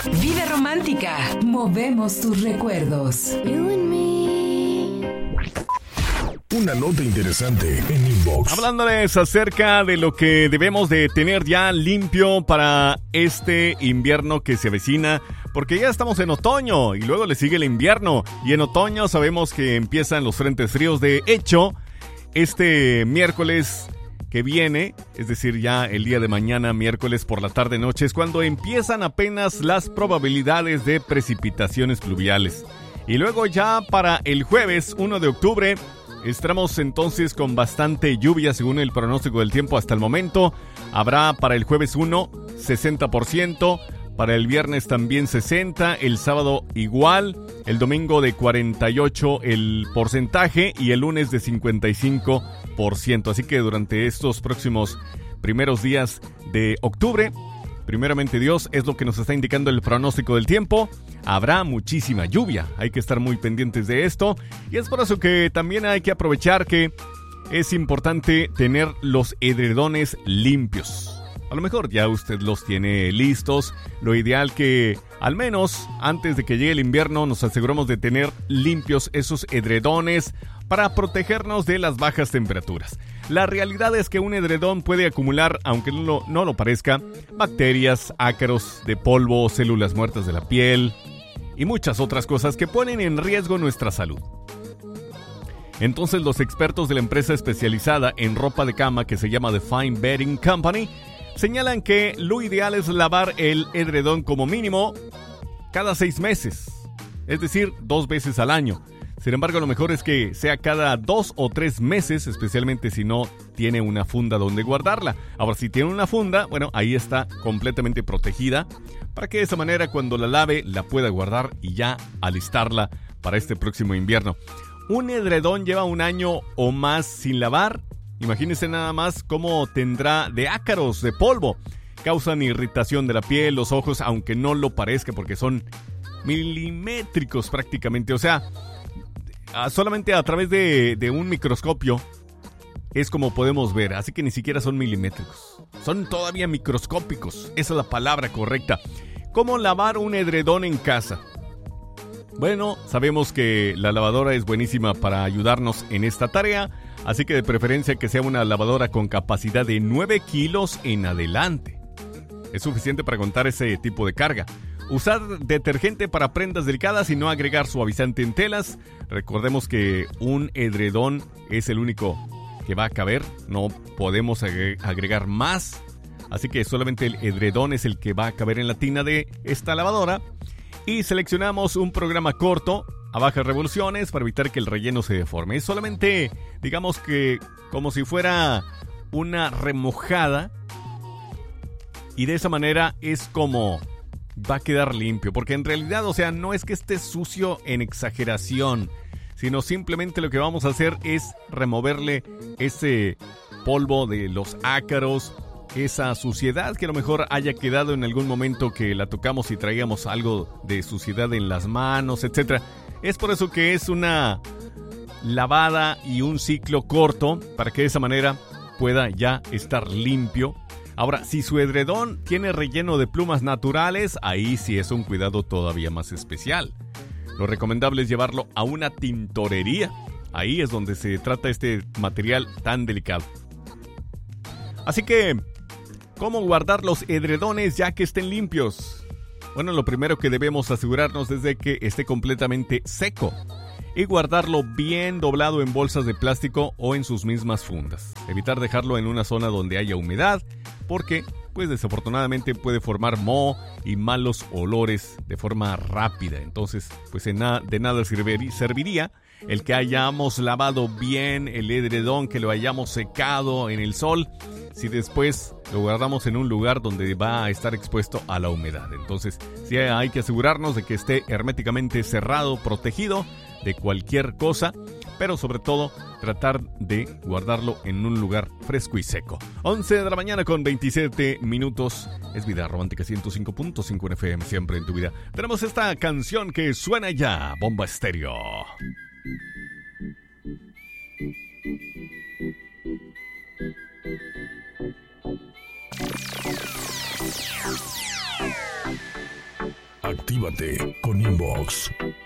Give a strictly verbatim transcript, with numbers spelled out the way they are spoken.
Vida romántica. Movemos tus recuerdos. You and me. Una nota interesante en Inbox. Hablándoles acerca de lo que debemos de tener ya limpio para este invierno que se avecina, porque ya estamos en otoño y luego le sigue el invierno. Y en otoño sabemos que empiezan los frentes fríos. De hecho, este miércoles que viene, es decir, ya el día de mañana, miércoles por la tarde-noche, es cuando empiezan apenas las probabilidades de precipitaciones pluviales. Y luego ya para el jueves uno de octubre, estamos entonces con bastante lluvia según el pronóstico del tiempo hasta el momento. Habrá para el jueves uno, sesenta por ciento, para el viernes también sesenta por ciento, el sábado igual, el domingo de cuarenta y ocho por ciento el porcentaje y el lunes de cincuenta y cinco por ciento. Así que durante estos próximos primeros días de octubre, primeramente Dios, es lo que nos está indicando el pronóstico del tiempo. Habrá muchísima lluvia, hay que estar muy pendientes de esto. Y es por eso que también hay que aprovechar que es importante tener los edredones limpios. A lo mejor ya usted los tiene listos. Lo ideal que al menos antes de que llegue el invierno nos aseguremos de tener limpios esos edredones para protegernos de las bajas temperaturas. La realidad es que un edredón puede acumular, aunque no lo, no lo parezca, bacterias, ácaros de polvo, células muertas de la piel y muchas otras cosas que ponen en riesgo nuestra salud. Entonces los expertos de la empresa especializada en ropa de cama que se llama The Fine Bedding Company señalan que lo ideal es lavar el edredón como mínimo cada seis meses, es decir, dos veces al año. Sin embargo, lo mejor es que sea cada dos o tres meses, especialmente si no tiene una funda donde guardarla. Ahora, si tiene una funda, bueno, ahí está completamente protegida para que de esa manera cuando la lave la pueda guardar y ya alistarla para este próximo invierno. Un edredón lleva un año o más sin lavar. Imagínense nada más cómo tendrá de ácaros, de polvo. Causan irritación de la piel, los ojos, aunque no lo parezca porque son milimétricos prácticamente. O sea, solamente a través de, de un microscopio es como podemos ver. Así que ni siquiera son milimétricos. Son todavía microscópicos. Esa es la palabra correcta. ¿Cómo lavar un edredón en casa? Bueno, sabemos que la lavadora es buenísima para ayudarnos en esta tarea. Así que de preferencia que sea una lavadora con capacidad de nueve kilos en adelante. Es suficiente para contar ese tipo de carga. Usar detergente para prendas delicadas y no agregar suavizante en telas. Recordemos que un edredón es el único que va a caber. No podemos agregar más. Así que solamente el edredón es el que va a caber en la tina de esta lavadora. Y seleccionamos un programa corto a bajas revoluciones para evitar que el relleno se deforme. Es solamente, digamos que como si fuera una remojada. Y de esa manera es como va a quedar limpio. Porque en realidad, o sea, no es que esté sucio en exageración, sino simplemente lo que vamos a hacer es removerle ese polvo de los ácaros, esa suciedad que a lo mejor haya quedado en algún momento que la tocamos y traíamos algo de suciedad en las manos, etcétera. Es por eso que es una lavada y un ciclo corto para que de esa manera pueda ya estar limpio. Ahora, si su edredón tiene relleno de plumas naturales, ahí sí es un cuidado todavía más especial. Lo recomendable es llevarlo a una tintorería. Ahí es donde se trata este material tan delicado. Así que, ¿cómo guardar los edredones ya que estén limpios? Bueno, lo primero que debemos asegurarnos es de que esté completamente seco y guardarlo bien doblado en bolsas de plástico o en sus mismas fundas. Evitar dejarlo en una zona donde haya humedad porque, pues desafortunadamente puede formar moho y malos olores de forma rápida. Entonces, pues de, na- de nada servir- serviría el que hayamos lavado bien el edredón, que lo hayamos secado en el sol, si después lo guardamos en un lugar donde va a estar expuesto a la humedad. Entonces, sí hay que asegurarnos de que esté herméticamente cerrado, protegido de cualquier cosa, pero sobre todo tratar de guardarlo en un lugar fresco y seco. once de la mañana con veintisiete minutos. Es Vida Romántica ciento cinco punto cinco F M, siempre en tu vida. Tenemos esta canción que suena ya, Bomba Estéreo. Actívate con Inbox.